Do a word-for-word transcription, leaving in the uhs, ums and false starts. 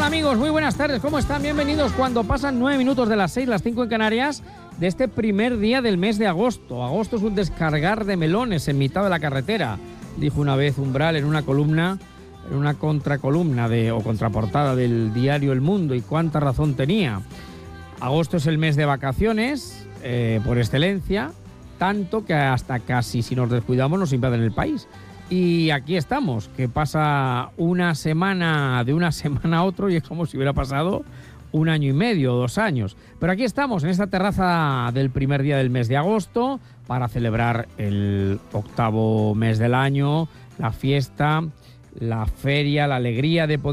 Hola amigos, muy buenas tardes, ¿cómo están? Bienvenidos cuando pasan nueve minutos de las seis, las cinco en Canarias, de este primer día del mes de agosto. Agosto es un descargar de melones en mitad de la carretera, dijo una vez Umbral en una columna, en una contracolumna de, o contraportada del diario El Mundo, y cuánta razón tenía. Agosto es el mes de vacaciones, eh, por excelencia, tanto que hasta casi si nos descuidamos nos invaden el país. Y aquí estamos, que pasa una semana de una semana a otro y es como si hubiera pasado un año y medio o dos años. Pero aquí estamos, en esta terraza del primer día del mes de agosto, para celebrar el octavo mes del año, la fiesta, la feria, la alegría de poder